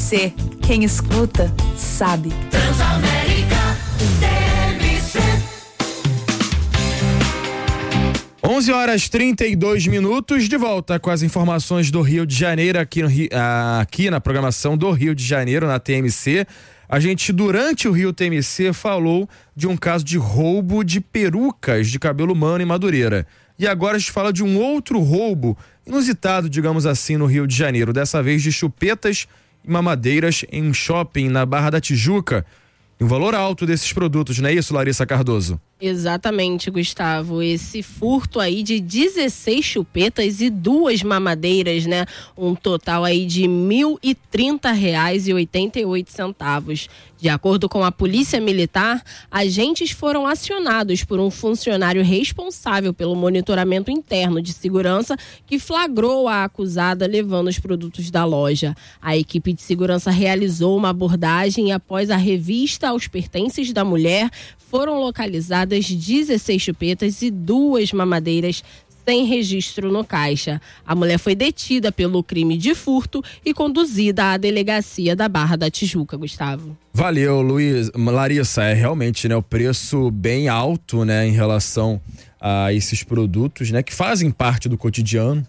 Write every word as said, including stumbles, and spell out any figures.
C. Quem escuta, sabe. Transamérica T M C. onze horas e trinta e dois minutos, de volta com as informações do Rio de Janeiro, aqui, no Rio, aqui na programação do Rio de Janeiro, na T M C. A gente, durante o Rio T M C, falou de um caso de roubo de perucas de cabelo humano em Madureira. E agora a gente fala de um outro roubo inusitado, digamos assim, no Rio de Janeiro. Dessa vez de chupetas e mamadeiras em um shopping na Barra da Tijuca. E um valor alto desses produtos, não é isso, Larissa Cardoso? Exatamente, Gustavo. Esse furto aí de dezesseis chupetas e duas mamadeiras, né? Um total aí de mil e trinta reais e oitenta e oito centavos. De acordo com a Polícia Militar, agentes foram acionados por um funcionário responsável pelo monitoramento interno de segurança que flagrou a acusada levando os produtos da loja. A equipe de segurança realizou uma abordagem e, após a revista aos pertences da mulher, foram localizadas dezesseis chupetas e duas mamadeiras sem registro no caixa. A mulher foi detida pelo crime de furto e conduzida à delegacia da Barra da Tijuca, Gustavo. Valeu, Luiz. Larissa, é realmente, né, o preço bem alto, né, em relação a esses produtos, né, que fazem parte do cotidiano,